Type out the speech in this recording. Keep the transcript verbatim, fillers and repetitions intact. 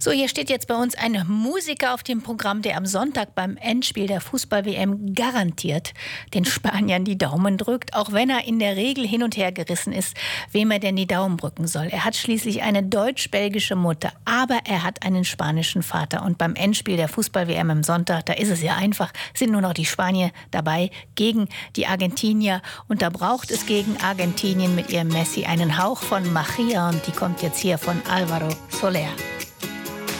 So, hier steht jetzt bei uns ein Musiker auf dem Programm, der am Sonntag beim Endspiel der Fußball-W M garantiert den Spaniern die Daumen drückt, auch wenn er in der Regel hin und her gerissen ist, wem er denn die Daumen drücken soll. Er hat schließlich eine deutsch-belgische Mutter, aber er hat einen spanischen Vater. Und beim Endspiel der Fußball-W M am Sonntag, da ist es ja einfach, sind nur noch die Spanier dabei gegen die Argentinier. Und da braucht es gegen Argentinien mit ihrem Messi einen Hauch von Magia. Und die kommt jetzt hier von Álvaro Soler.